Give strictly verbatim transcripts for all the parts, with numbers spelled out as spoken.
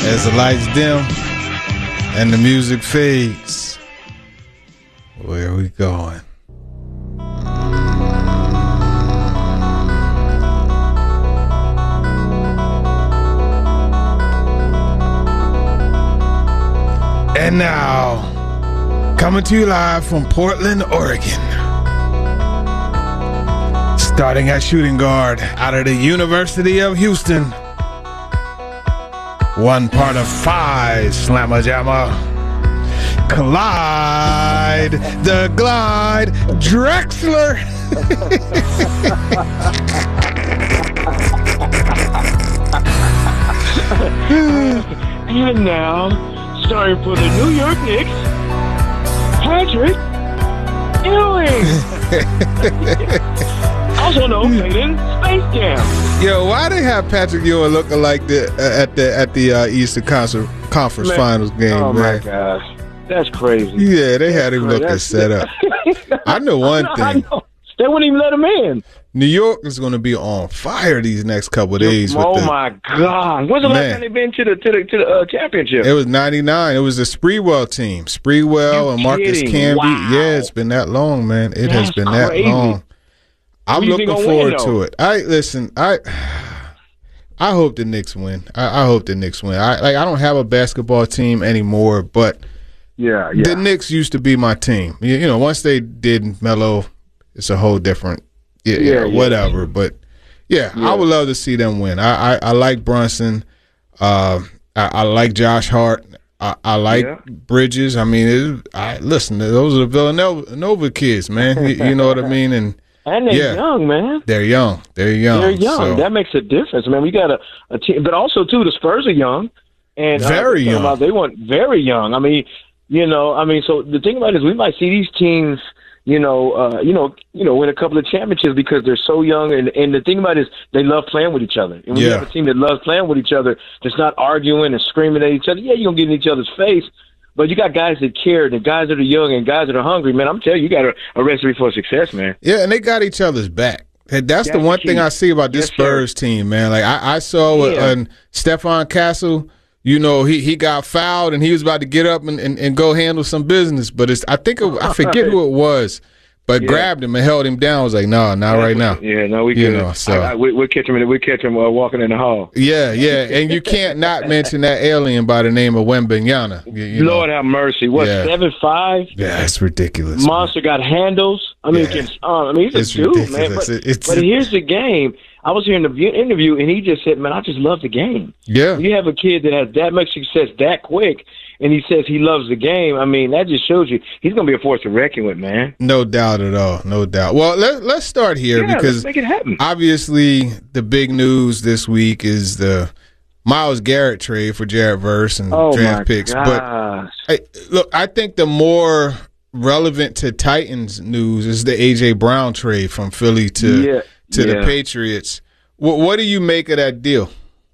As the lights dim and the music fades, where are we going? And now, coming to you live from Portland, Oregon. Starting at shooting guard out of the University of Houston. One part of five Slamma Jamma. Clyde the Glide Drexler. And now, starting for the New York Knicks, Patrick Ewing. Also known played in Space Jam. Yo, why they have Patrick Ewing looking like the uh, at the at the uh, Eastern Conference Conference man. Finals game? Oh man. my gosh, that's crazy. Yeah, they that's had him looking set up. I know one I know, thing. I know. They wouldn't even let him in. New York is going to be on fire these next couple of days. Oh with the, my God! When's the last man. time they've been to the to the to the uh, championship? It was ninety-nine. It was the Spreewell team. Spreewell You and Marcus kidding? Camby. Wow. Yeah, it's been that long, man. It That's has been crazy. that long. I'm Who do you looking think gonna forward win, to though? it. I listen. I I hope the Knicks win. I, I hope the Knicks win. I like. I don't have a basketball team anymore, but yeah, yeah. the Knicks used to be my team. You, you know, once they did Melo, it's a whole different. Yeah, Yeah, yeah, yeah. whatever. But yeah, Yeah. I would love to see them win. I I, I like Brunson. Uh, I, I like Josh Hart. I, I like Yeah. Bridges. I mean, it, I listen. Those are the Villanova Nova kids, man. You, you know what I mean? And And they're yeah. young, man. they're young. They're young. They're young. So, That makes a difference, man. We got a, a team, but also too, the Spurs are young, and uh, Very they're talking young. About, they want very young. I mean, you know, I mean, so the thing about it is, we might see these teams, you know, uh, you know, you know, win a couple of championships because they're so young. And, and the thing about it is, they love playing with each other. And when you Yeah. have a team that loves playing with each other, that's not arguing and screaming at each other, yeah, you're gonna get in each other's face. But you got guys that care, the guys that are young and guys that are hungry, man. I'm telling you, you got a, a recipe for success, man. yeah, and they got each other's back. And that's the That's one key. thing I see about this Yes, sir. Spurs team, man. Like I, I saw Yeah. uh, Stephon Castle. You know, he, he got fouled and he was about to get up and, and, and go handle some business. But it's I think it, I forget who it was, but Yeah. grabbed him and held him down. I was like, no, not right now. Yeah, no, we You good. know, so- I, I, we, we'll catch him. We'll catch him uh, walking in the hall. Yeah, yeah, and you can't not mention that alien by the name of Wembanyama. You, you Lord know. have mercy. What Yeah. seven five? Yeah, it's ridiculous. Monster got handles. I mean, Yeah. against, uh, I mean, he's a It's dude, man. ridiculous. But, It- it's- but here's the game. I was hearing the view- interview, and he just said, "Man, I just love the game." Yeah, You have a kid that has that much success that quick, and he says he loves the game. I mean, that just shows you he's going to be a force to reckon with, man. no doubt at all, no doubt. Well, let, let's start here Yeah, because let's make it happen. obviously the big news this week is the Myles Garrett trade for Jared Verse and Oh draft my picks. gosh! But I, look, I think the more relevant to Titans news is the A J Brown trade from Philly to Yeah, to the yeah. Patriots. What, what do you make of that deal?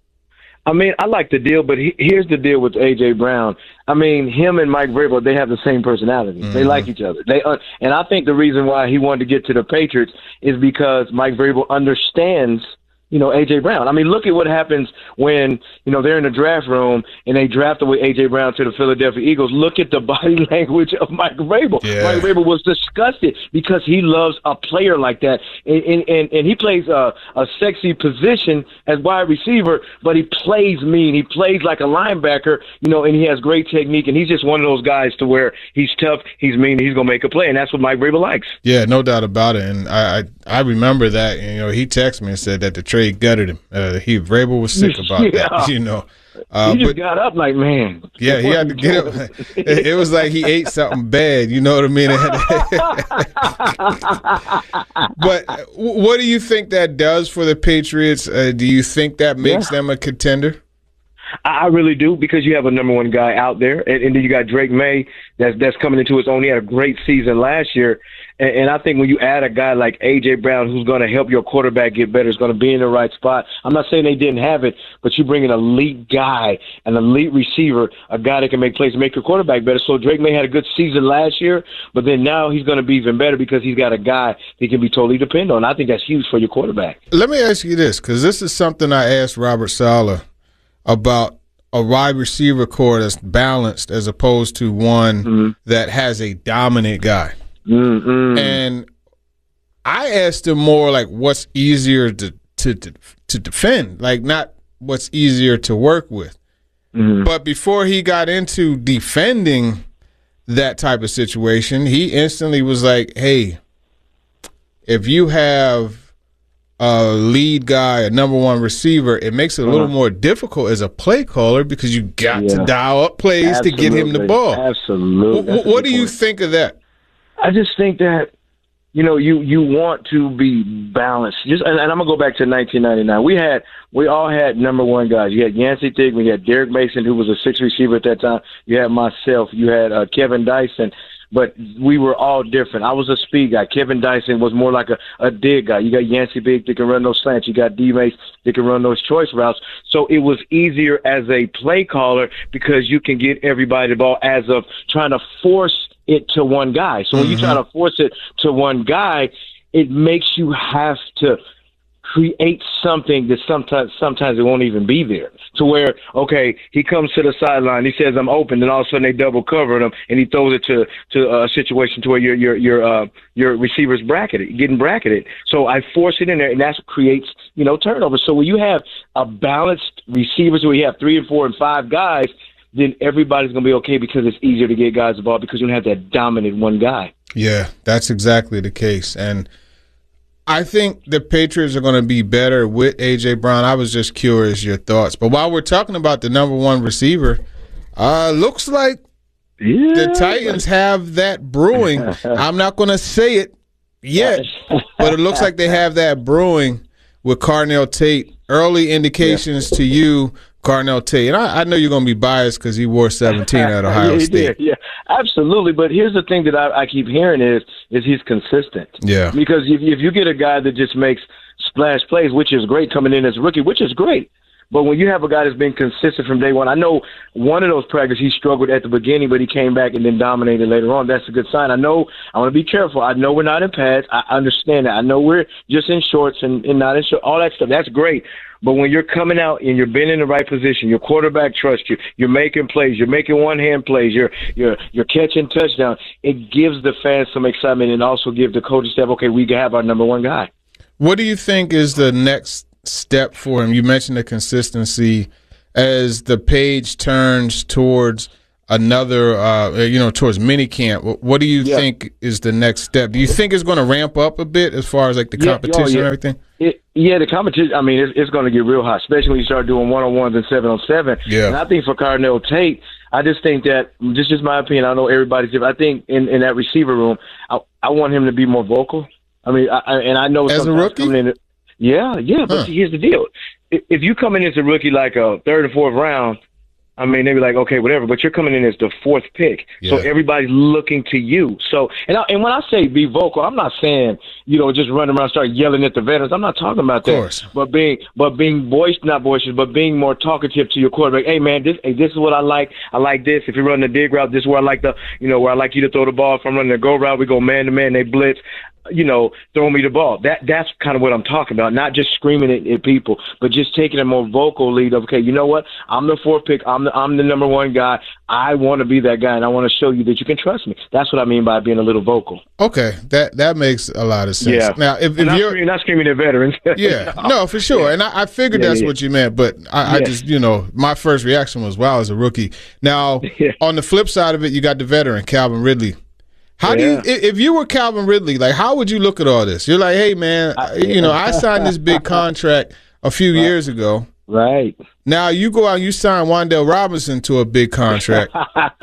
I mean, I like the deal, but he, here's the deal with A J Brown. I mean, him and Mike Vrabel, they have the same personality. Mm-hmm. They like each other. They uh, and I think the reason why he wanted to get to the Patriots is because Mike Vrabel understands, you know, A J Brown. I mean, look at what happens when, you know, they're in the draft room and they draft away A J Brown to the Philadelphia Eagles. Look at the body language of Mike Vrabel. Yeah. Mike Vrabel was disgusted because he loves a player like that. And, and, and, and he plays a, a sexy position as wide receiver, but he plays mean. He plays like a linebacker, you know, and he has great technique. And he's just one of those guys to where he's tough, he's mean, he's going to make a play. And that's what Mike Vrabel likes. Yeah, no doubt about it. And I I, I remember that. And, you know, he texted me and said that the trade gutted him. Uh, he Vrabel was sick about Yeah. that. You know, uh, he just but got up like, man. yeah, he had to get up. It, it was like he ate something bad. You know what I mean? But what do you think that does for the Patriots? Uh, do you think that makes Yeah. them a contender? I I really do, because you have a number one guy out there, and, and then you got Drake May that's that's coming into his own. He had a great season last year, and, and I think when you add a guy like A J Brown, who's going to help your quarterback get better, is going to be in the right spot. I'm not saying they didn't have it, but you bring an elite guy, an elite receiver, a guy that can make plays, make your quarterback better. So Drake May had a good season last year, but then now he's going to be even better because he's got a guy he can be totally dependent on. I think that's huge for your quarterback. Let me ask you this, because this is something I asked Robert Saleh about a wide receiver core that's balanced as opposed to one mm-hmm. that has a dominant guy. Mm-hmm. And I asked him more like what's easier to, to, to, to defend, like not what's easier to work with. Mm-hmm. But before he got into defending that type of situation, he instantly was like, hey, if you have a lead guy, a number one receiver, it makes it a little uh-huh. more difficult as a play caller because you got yeah. to dial up plays Absolutely. to get him the ball. Absolutely. W- what do you point. think of that? I just think that, you know, you, you want to be balanced. Just and, and I'm gonna go back to nineteen ninety-nine. We had we all had number one guys. You had Yancey Thigpen, you had Derek Mason, who was a sixth receiver at that time. You had myself. You had uh, Kevin Dyson. But we were all different. I was a speed guy. Kevin Dyson was more like a, a dig guy. You got Yancey Big that can run those slants. You got D-Mace that can run those choice routes. So it was easier as a play caller because you can get everybody the ball as of trying to force it to one guy. So when mm-hmm. you try to force it to one guy, it makes you have to create something that sometimes sometimes it won't even be there. To where, okay, he comes to the sideline, he says, I'm open, and all of a sudden they double cover him, and he throws it to, to a situation to where your your your uh, your receiver's bracketed, getting bracketed. So I force it in there, and that's what creates, you know, turnovers. So when you have a balanced receivers where you have three and four and five guys, then everybody's going to be okay because it's easier to get guys the ball because you don't have that dominant one guy. Yeah, that's exactly the case. And I think the Patriots are going to be better with A J. Brown. I was just curious your thoughts. But while we're talking about the number one receiver, uh, looks like yeah. the Titans have that brewing. I'm not going to say it yet, but it looks like they have that brewing with Carnell Tate. Early indications yeah. to you, Carnell Tate. And I, I know you're going to be biased because he wore seventeen at Ohio yeah, State. Yeah, absolutely. But here's the thing that I, I keep hearing is is he's consistent. Yeah. Because if, if you get a guy that just makes splash plays, which is great coming in as a rookie, which is great. But when you have a guy that's been consistent from day one, I know one of those practices he struggled at the beginning, but he came back and then dominated later on. That's a good sign. I know I want to be careful. I know we're not in pads. I understand that. I know we're just in shorts and, and not in shorts. All that stuff. That's great. But when you're coming out and you're being in the right position, your quarterback trusts you, you're making plays, you're making one-hand plays, you're you're you're catching touchdowns, it gives the fans some excitement and also gives the coaching staff, okay, we have our number one guy. What do you think is the next step for him? You mentioned the consistency as the page turns towards another, uh, you know, towards minicamp. What do you yeah. think is the next step? Do you think it's going to ramp up a bit as far as like the yeah, competition oh, yeah. and everything? It, yeah, the competition, I mean, it's, it's going to get real hot, especially when you start doing one-on-ones and seven-on-seven. Yeah. And I think for Carnell Tate, I just think that, this is just my opinion, I know everybody's different. I think in, in that receiver room, I, I want him to be more vocal. I mean, I, and I know as a rookie? Coming in, yeah, yeah, but huh. see, here's the deal. If you come in as a rookie like a third or fourth round, I mean, they'd be like, okay, whatever, but you're coming in as the fourth pick. Yeah. So everybody's looking to you. So, and I, and when I say be vocal, I'm not saying, you know, just run around and start yelling at the veterans. I'm not talking about that. Of course. But being, but being boisterous, not boisterous, but being more talkative to your quarterback. Hey, man, this, hey, this is what I like. I like this. If you're running the dig route, this is where I like the, you know, where I like you to throw the ball. If I'm running the go route, we go man to man, they blitz. You know, throw me the ball. That that's kind of what I'm talking about. Not just screaming at, at people, but just taking a more vocal lead of, okay, you know what? I'm the fourth pick. I'm the I'm the number one guy. I want to be that guy, and I want to show you that you can trust me. That's what I mean by being a little vocal. Okay, that that makes a lot of sense. Yeah. Now, if, if not you're screaming, not screaming at veterans. yeah, no, for sure. Yeah. And I, I figured yeah, that's yeah. what you meant, but I, yeah. I just, you know, my first reaction was, wow, as a rookie. Now, yeah. on the flip side of it, you got the veteran, Calvin Ridley. How yeah. do you, if you were Calvin Ridley, like, how would you look at all this? You're like, hey, man, I, you know, I signed this big contract a few right. years ago. Right. Now you go out and you sign Wan'Dale Robinson to a big contract.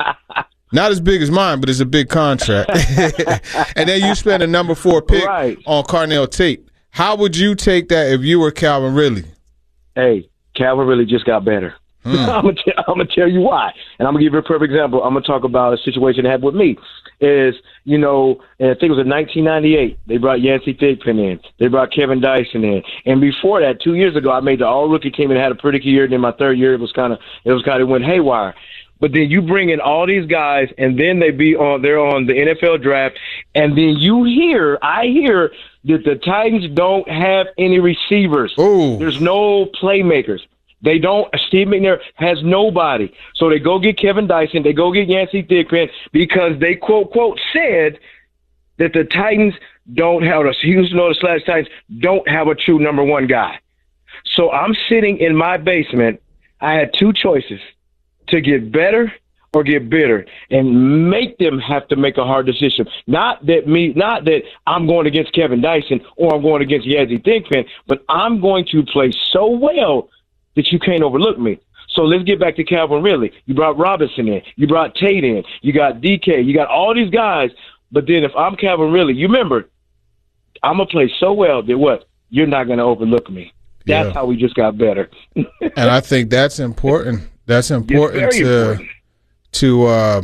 Not as big as mine, but it's a big contract. And then you spend a number four pick right. on Carnell Tate. How would you take that if you were Calvin Ridley? Hey, Calvin Ridley just got better. Mm. I'm gonna I'm gonna tell you why, and I'm gonna give you a perfect example. I'm gonna talk about a situation that happened with me. Is you know, and I think it was in nineteen ninety-eight. They brought Yancey Thigpen in. They brought Kevin Dyson in, and before that, two years ago, I made the All Rookie team and had a pretty good year. And then my third year, it was kind of it was kind of went haywire. But then you bring in all these guys, and then they be on they're on the N F L draft, and then you hear I hear that the Titans don't have any receivers. Ooh. There's no playmakers. They don't. Steve McNair has nobody. So they go get Kevin Dyson. They go get Yancey Thigpen because they, quote, quote, said that the Titans don't have, the Houston Oilers slash Titans don't have a true number one guy. So I'm sitting in my basement. I had two choices, to get better or get bitter, and make them have to make a hard decision. Not that me, not that I'm going against Kevin Dyson or I'm going against Yancey Thigpen, but I'm going to play so well that you can't overlook me. So let's get back to Calvin Ridley. You brought Robinson in. You brought Tate in. You got D K. You got all these guys. But then if I'm Calvin Ridley, you remember, I'm going to play so well that what? You're not going to overlook me. That's yeah. how we just got better. And I think that's important. That's important to important. to uh,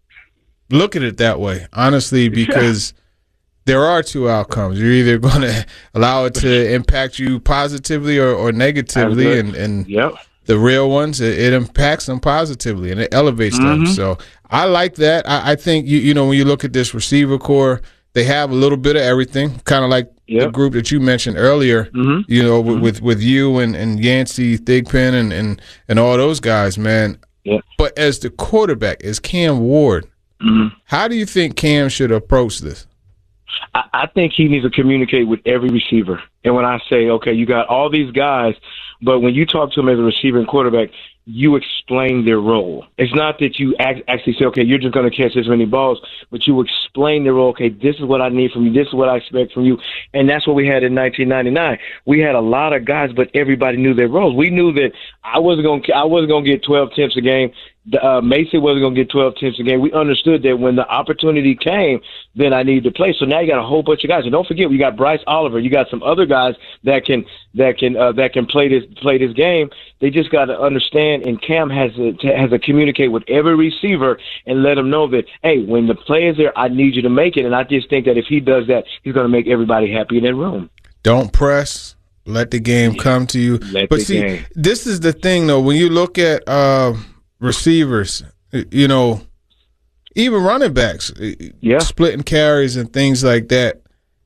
look at it that way, honestly, because there are two outcomes. You're either going to allow it to impact you positively or, or negatively, and, and yep. the real ones, it, it impacts them positively and it elevates mm-hmm. them. So I like that. I, I think, you, you know, when you look at this receiver core, they have a little bit of everything, kind of like yep. the group that you mentioned earlier, mm-hmm. you know, with, mm-hmm. with with you and, and Yancey, Thigpen, and, and, and all those guys, man. Yep. But as the quarterback, as Cam Ward, mm-hmm. how do you think Cam should approach this? I, I think he needs to communicate with every receiver. And when I say, okay, you got all these guys, but when you talk to them as a receiver and quarterback, you explain their role. It's not that you act, actually say, okay, you're just going to catch this many balls, but you explain their role. Okay, this is what I need from you. This is what I expect from you. And that's what we had in nineteen ninety-nine. We had a lot of guys, but everybody knew their roles. We knew that I wasn't going to, I wasn't going to get twelve attempts a game. Uh, Mason wasn't going to get twelve attempts a game. We understood that when the opportunity came, then I needed to play. So now you got a whole bunch of guys. And don't forget, we got Bryce Oliver. You got some other guys that can that can uh, that can play this play this game. They just got to understand. And Cam has to has to communicate with every receiver and let them know that, hey, when the play is there, I need you to make it. And I just think that if he does that, he's going to make everybody happy in that room. Don't press. Let the game come to you. Let but the see, game. This is the thing, though. When you look at uh, receivers, you know, even running backs, yeah. splitting carries and things like that,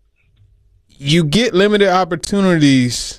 you get limited opportunities,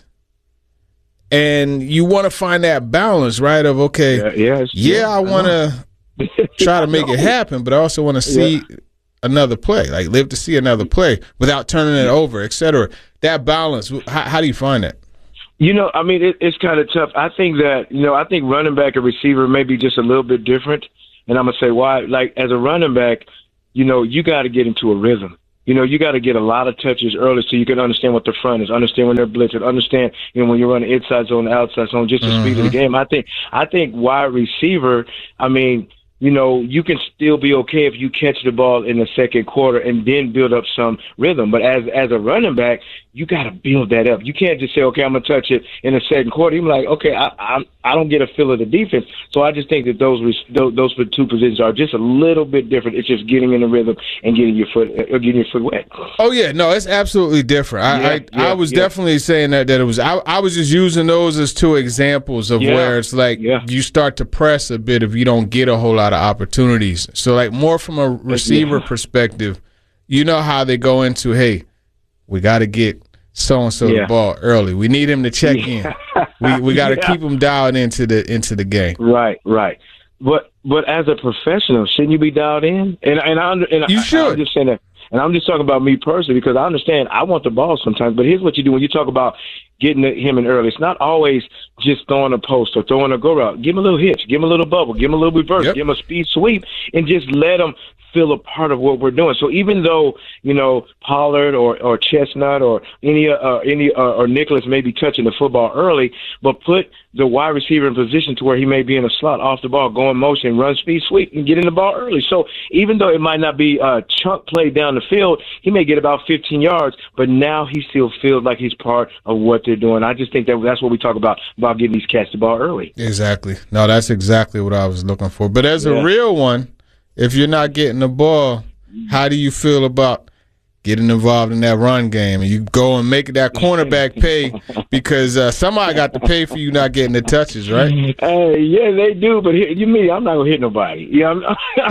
and you want to find that balance, right? Of okay, yeah, yeah, yeah, yeah I want to try to make it happen, but I also want to see yeah. another play, like live to see another play without turning it over, et cetera. That balance, how, how do you find that? You know, I mean, it, it's kind of tough. I think that, you know, I think running back and receiver may be just a little bit different. And I'm going to say why. Like, as a running back, you know, you got to get into a rhythm. You know, you got to get a lot of touches early so you can understand what the front is, understand when they're blitzing, understand, you know, when you're running inside zone, outside zone, just the mm-hmm. speed of the game. I think, I think wide receiver, I mean, you know, you can still be okay if you catch the ball in the second quarter and then build up some rhythm. But as as a running back, you got to build that up. You can't just say, okay, I'm going to touch it in the second quarter. You're like, okay, I, I I don't get a feel of the defense. So I just think that those those, those two positions are just a little bit different. It's just getting in the rhythm and getting your foot uh, getting your foot wet. Oh yeah, no, it's absolutely different. I yeah, I, yeah, I was yeah. definitely saying that that it was. I, I was just using those as two examples of yeah, where it's like yeah. you start to press a bit if you don't get a whole lot of opportunities. So like more from a receiver yeah. perspective, you know how they go into, hey, we got to get so and so yeah. the ball early. We need him to check yeah. in. We we got to yeah. keep him dialed into the into the game. Right, right. But but as a professional, shouldn't you be dialed in? And and I and you I, should. I'm just saying that. And I'm just talking about me personally because I understand I want the ball sometimes. But here's what you do when you talk about getting him in early. It's not always just throwing a post or throwing a go route. Give him a little hitch. Give him a little bubble. Give him a little reverse. Yep. Give him a speed sweep and just let him feel a part of what we're doing. So even though, you know, Pollard or, or Chestnut or any uh, any uh, or Nicholas may be touching the football early, but put the wide receiver in position to where he may be in a slot off the ball, go in motion, run speed sweep, and get in the ball early. So even though it might not be a chunk play down the field, he may get about fifteen yards, but now he still feels like he's part of what they're doing. I just think that that's what we talk about, about getting these cats the ball early. Exactly. No, that's exactly what I was looking for. But as yeah. a real one, if you're not getting the ball, how do you feel about getting involved in that run game? And you go and make that cornerback pay because uh, somebody got to pay for you not getting the touches, right? Uh, yeah, they do. But here, you mean I'm not gonna hit nobody? Yeah, I'm,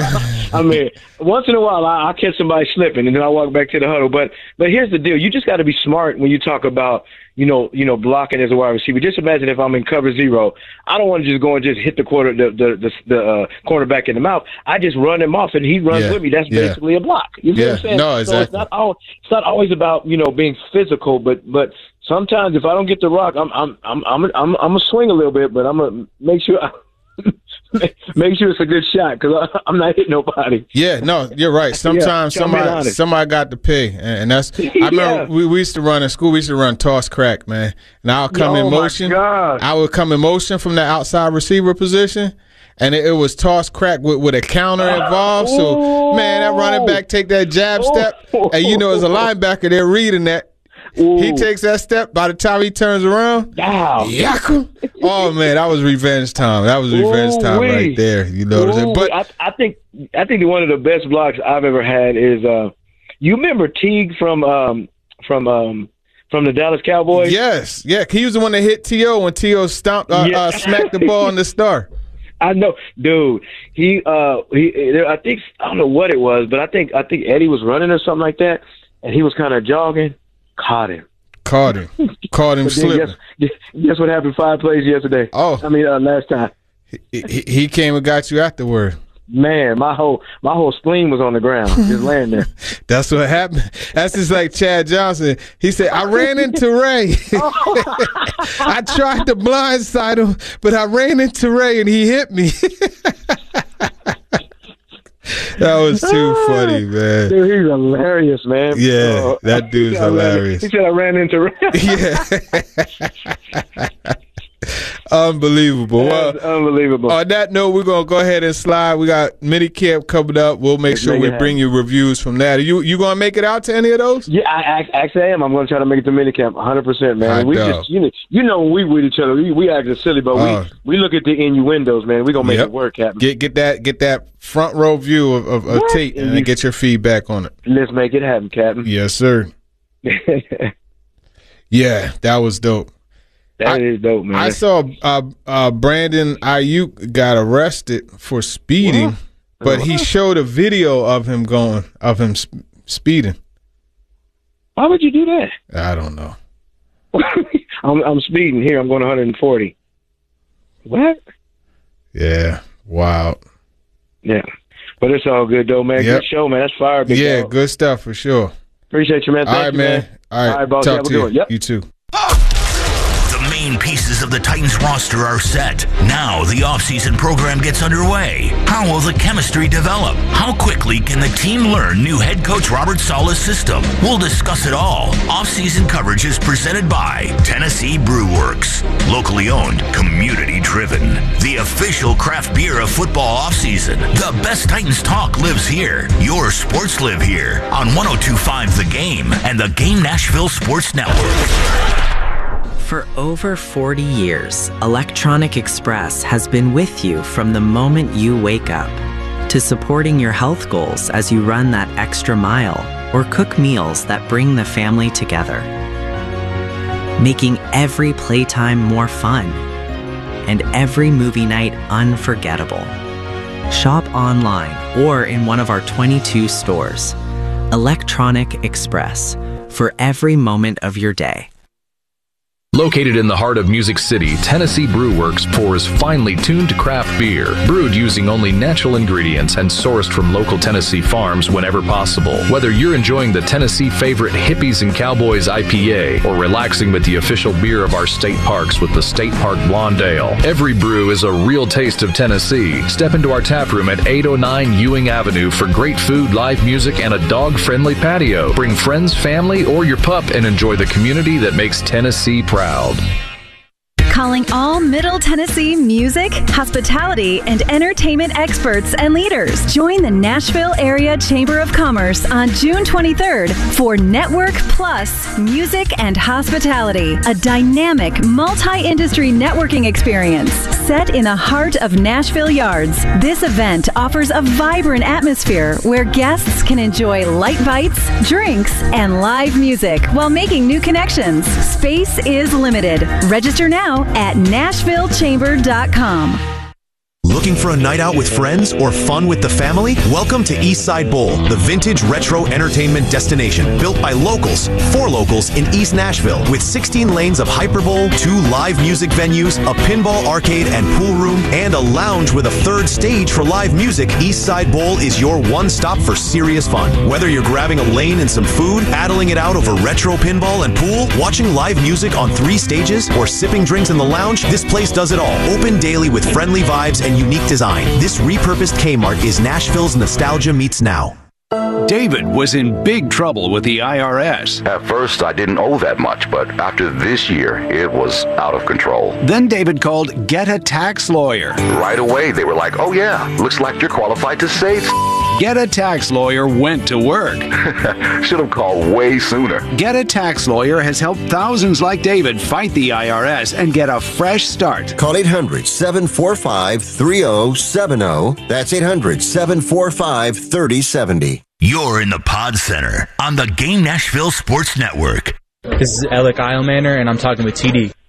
I mean, once in a while I, I catch somebody slipping and then I walk back to the huddle. But but here's the deal: you just got to be smart when you talk about, you know, you know, blocking as a wide receiver. Just imagine if I'm in cover zero. I don't want to just go and just hit the quarter, the the the, the uh, cornerback in the mouth. I just run him off, and he runs yeah. with me. That's yeah. basically a block. You know yeah. what I'm saying? No, exactly. So it's not all, it's not always about, you know, being physical, but but sometimes if I don't get the rock, I'm I'm I'm I'm I'm, I'm gonna swing a little bit, but I'm gonna make sure. I, Make sure it's a good shot because I'm not hitting nobody. Yeah, no, you're right. Sometimes yeah, somebody somebody got to pay, and, and that's. I remember yeah. we, we used to run in school. We used to run toss crack, man. And I would come oh in motion. I would come in motion from the outside receiver position, and it, it was toss crack with, with a counter involved. Uh, so man, that running back take that jab step, and you know as a linebacker they're reading that. Ooh. He takes that step. By the time he turns around, wow. Yakum. Oh man, that was revenge time. That was revenge Ooh, time wee. right there. You know what I'm saying? But I, I think I think one of the best blocks I've ever had is uh, you remember Teague from um, from um, from the Dallas Cowboys? Yes, yeah. He was the one that hit T O when T O stomped uh, yeah. uh, smacked the ball on the star. I know, dude. He uh, he. I think I don't know what it was, but I think I think Eddie was running or something like that, and he was kind of jogging. Caught him. Caught him. Caught him slipping. Guess, guess what happened five plays yesterday? Oh. I mean, uh, last time. He, he, he came and got you afterward. Man, my whole my whole spleen was on the ground, just laying there. That's what happened. That's just like Chad Johnson. He said, I ran into Ray. I tried to blindside him, but I ran into Ray and he hit me. That was too funny, man. Dude, he's hilarious, man. Yeah, uh, that dude's hilarious. He said I ran into Ray. Yeah. Unbelievable. Well, unbelievable. On that note, we're going to go ahead and slide. We got minicamp coming up. We'll make Let's sure make we bring you reviews from that. Are you you going to make it out to any of those? Yeah, I, I actually am. I'm going to try to make it to minicamp one hundred percent, man. I we know. just, you know, you know, when we with each other, we, we act silly, but uh, we, we look at the innuendos, man. We're going to make yep. it work, Captain. Get get that get that front row view of, of, of Tate and, and get your feedback on it. Let's make it happen, Captain. Yes, sir. Yeah, that was dope. That I, is dope, man. I saw uh, uh, Brandon Ayuk got arrested for speeding, what? but he showed a video of him going of him sp- speeding. Why would you do that? I don't know. I'm, I'm speeding here. I'm going one hundred forty. What? Yeah. Wow. Yeah, but it's all good though, man. Yep. Good show, man. That's fire. Big yeah, dog. Good stuff for sure. Appreciate you, man. Thank all right, you, man. man. All right, all right, boss. talk Have to a good you. one. Yep. You too. The main pieces of the Titans roster are set. Now the offseason program gets underway. How will the chemistry develop? How quickly can the team learn new head coach Robert Saleh's system? We'll discuss it all. Offseason coverage is presented by Tennessee Brew Works. Locally owned, community driven. The official craft beer of football offseason. The best Titans talk lives here. Your sports live here on one oh two point five The Game and the Game Nashville Sports Network. For over forty years, Electronic Express has been with you from the moment you wake up to supporting your health goals as you run that extra mile or cook meals that bring the family together, making every playtime more fun and every movie night unforgettable. Shop online or in one of our twenty-two stores. Electronic Express, for every moment of your day. Located in the heart of Music City, Tennessee Brew Works pours finely tuned craft beer, brewed using only natural ingredients and sourced from local Tennessee farms whenever possible. Whether you're enjoying the Tennessee favorite Hippies and Cowboys I P A or relaxing with the official beer of our state parks with the State Park Blonde Ale, every brew is a real taste of Tennessee. Step into our tap room at eight oh nine Ewing Avenue for great food, live music, and a dog-friendly patio. Bring friends, family, or your pup and enjoy the community that makes Tennessee proud. Calling all Middle Tennessee music, hospitality, and entertainment experts and leaders. Join the Nashville Area Chamber of Commerce on June twenty-third for Network Plus Music and Hospitality, a dynamic multi-industry networking experience set in the heart of Nashville Yards. This event offers a vibrant atmosphere where guests can enjoy light bites, drinks, and live music while making new connections. Space is limited. Register now at nashville chamber dot com. Looking for a night out with friends or fun with the family? Welcome to Eastside Bowl, the vintage retro entertainment destination built by locals for locals in East Nashville with sixteen lanes of Hyperbowl, two live music venues, a pinball arcade and pool room, and a lounge with a third stage for live music. Eastside Bowl is your one stop for serious fun. Whether you're grabbing a lane and some food, battling it out over retro pinball and pool, watching live music on three stages, or sipping drinks in the lounge, this place does it all. Open daily with friendly vibes and unique design. This repurposed Kmart is Nashville's nostalgia meets now. David was in big trouble with the I R S. At first, I didn't owe that much, but after this year, it was out of control. Then David called Get a Tax Lawyer. Right away, they were like, oh yeah, looks like you're qualified to save. Get a Tax Lawyer went to work. Should have called way sooner. Get a Tax Lawyer has helped thousands like David fight the I R S and get a fresh start. Call eight hundred, seven four five, three oh seven oh. That's eight hundred, seven four five, three oh seven oh. You're in the Pod Center on the Game Nashville Sports Network. This is Alec Eilmaner, and I'm talking with T D.